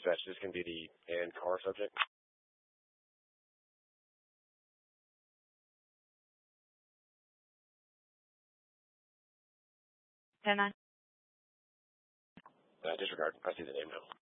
dispatch, this can be the and car subject. Can I? Disregard. I see the name now.